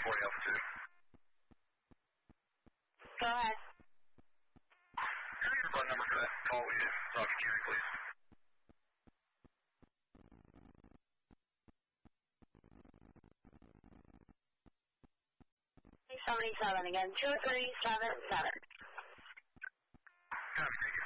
240 altitude. Go ahead. Can I get a phone number for that call we did? Talk security, please. 77 again, 2377. Copy, thank you.